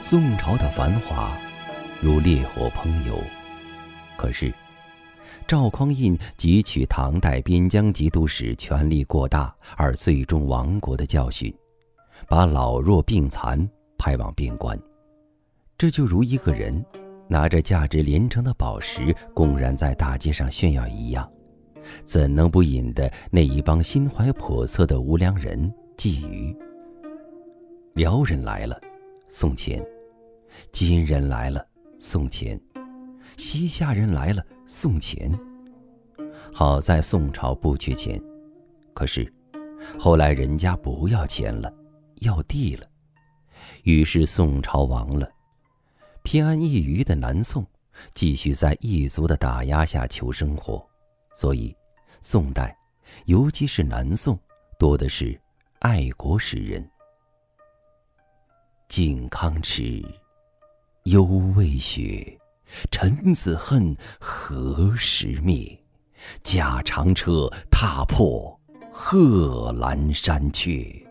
宋朝的繁华如烈火烹油，可是赵匡胤汲取唐代边疆节度使权力过大而最终亡国的教训，把老弱病残派往边关。这就如一个人拿着价值连城的宝石公然在大街上炫耀一样，怎能不引得那一帮心怀叵测的无良人觊觎？辽人来了，送钱；金人来了，送钱；西夏人来了，送钱。好在宋朝不缺钱，可是后来人家不要钱了，要地了，于是宋朝亡了。偏安一隅的南宋继续在异族的打压下求生活，所以宋代，尤其是南宋，多的是爱国诗人。靖康耻，犹未雪，臣子恨，何时灭？驾长车，踏破贺兰山阙。